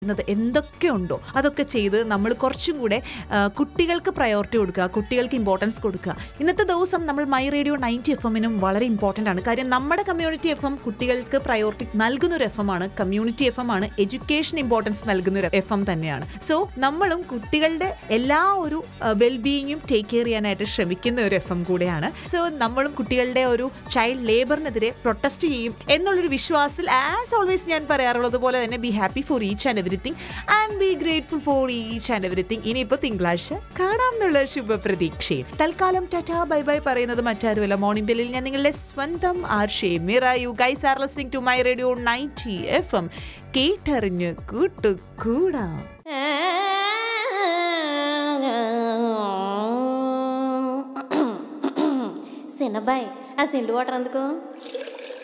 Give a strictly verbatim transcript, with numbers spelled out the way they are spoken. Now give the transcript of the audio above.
എന്തൊക്കെ ഉണ്ടോ അതൊക്കെ ചെയ്ത് നമ്മൾ കുറച്ചും കൂടെ കുട്ടികൾക്ക് പ്രയോറിറ്റി കൊടുക്കുക, കുട്ടികൾക്ക് ഇമ്പോർട്ടൻസ് കൊടുക്കുക. ഇന്നത്തെ ദിവസം നമ്മൾ മൈ റേഡിയോ നയൻറ്റി എഫ് എമ്മിനും വളരെ ഇമ്പോർട്ടൻ്റ് ആണ്. കാര്യം നമ്മുടെ കമ്മ്യൂണിറ്റി എഫ് എം കുട്ടികൾക്ക് പ്രയോറിറ്റി നൽകുന്ന ഒരു എഫ് എം ആണ്, കമ്മ്യൂണിറ്റി എഫ് എം ആണ്, എഡ്യൂക്കേഷൻ ഇമ്പോർട്ടൻസ് നൽകുന്ന ഒരു എഫ് എം തന്നെയാണ്. സോ നമ്മളും കുട്ടികളുടെ എല്ലാ ഒരു വെൽബീയിങ്ങും ടേക്ക് കെയർ ചെയ്യാനായിട്ട് ശ്രമിക്കുന്ന ഒരു എഫ് എം കൂടെയാണ്. സോ നമ്മളും കുട്ടികളുടെ ഒരു ചൈൽഡ് ലേബറിനെതിരെ പ്രൊട്ടസ്റ്റ് ചെയ്യും എന്നുള്ളൊരു വിശ്വാസത്തിൽ ആസ് ഓൾവേസ് ഞാൻ പറയാറുള്ളത് പോലെ തന്നെ be happy for each and everything and B grateful for each and everything. ഇനിയിപ്പോൾ തിങ്കളാഴ്ച കാണാം എന്നുള്ള ശുഭപ്രതീക്ഷയിൽ തൽക്കാലം ടാറ്റാ ബൈ ബൈ പറയുന്നത് മറ്റാരുമല്ല, മോർണിംഗ് ബെല്ലിൽ ഞാൻ നിങ്ങളുടെ സ്വന്തം ആർഷേ മിറ. You guys are listening to my radio ninety F M. കേട്ടറിഞ്ഞ് കൂട്ടുകൂടാം. Sina bay, asin lu water అందుకో.